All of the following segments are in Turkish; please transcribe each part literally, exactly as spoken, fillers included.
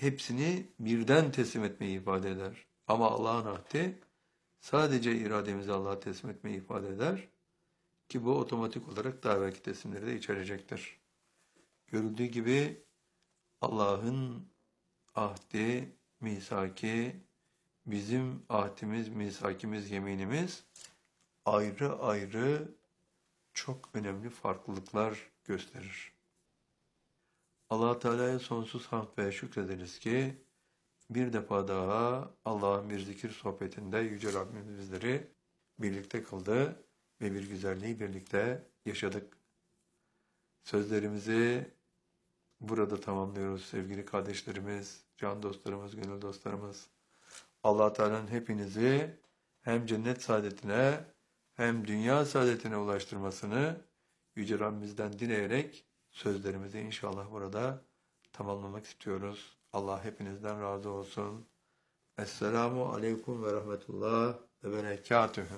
hepsini birden teslim etmeyi ifade eder. Ama Allah'ın ahdi sadece irademizi Allah'a teslim etmeyi ifade eder ki bu otomatik olarak daha belki teslimleri de içerecektir. Görüldüğü gibi Allah'ın ahdi, misaki, bizim ahdimiz, misakimiz, yeminimiz ayrı ayrı çok önemli farklılıklar gösterir. Allah-u Teala'ya sonsuz hamd ve şükrederiz ki bir defa daha Allah'ın bir zikir sohbetinde Yüce Rabbimiz bizleri birlikte kıldı ve bir güzelliği birlikte yaşadık. Sözlerimizi burada tamamlıyoruz sevgili kardeşlerimiz, can dostlarımız, gönül dostlarımız. Allah-u Teala'nın hepinizi hem cennet saadetine hem dünya saadetine ulaştırmasını Yüce Rabbimizden dileyerek sözlerimizi inşallah burada tamamlamak istiyoruz. Allah hepinizden razı olsun. Esselamu aleyküm ve rahmetullah ve berekatühü.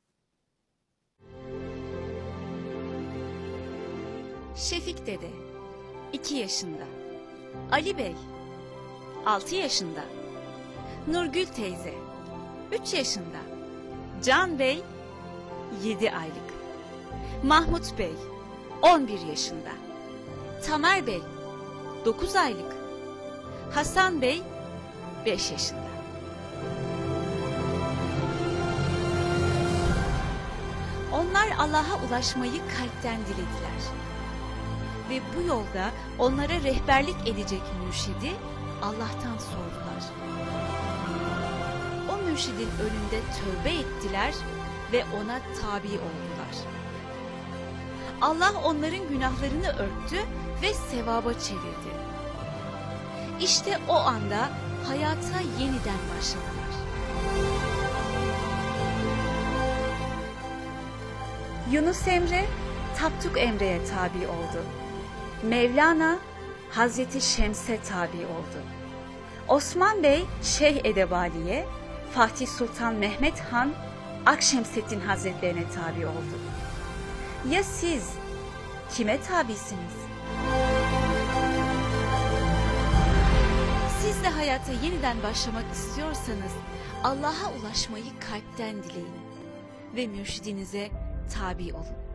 Şefik dede iki yaşında, Ali Bey altı yaşında, Nurgül teyze üç yaşında, Can Bey yedi aylık, Mahmut Bey on bir yaşında, Tamer Bey dokuz aylık, Hasan Bey beş yaşında. Onlar Allah'a ulaşmayı kalpten dilediler. Ve bu yolda onlara rehberlik edecek mürşidi Allah'tan sordular. O mürşidin önünde tövbe ettiler ve ona tabi oldular. Allah onların günahlarını örttü ve sevaba çevirdi. İşte o anda hayata yeniden başladılar. Yunus Emre, Tapduk Emre'ye tabi oldu. Mevlana, Hazreti Şems'e tabi oldu. Osman Bey, Şeyh Edebali'ye, Fatih Sultan Mehmet Han, Akşemseddin Hazretlerine tabi oldu. Ya siz kime tabisiniz? Siz de hayata yeniden başlamak istiyorsanız Allah'a ulaşmayı kalpten dileyin ve mürşidinize tabi olun.